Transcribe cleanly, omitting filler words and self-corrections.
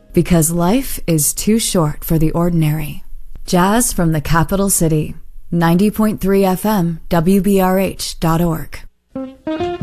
Because life is too short for the ordinary. Jazz from the capital city. 90.3 FM, WBRH.org.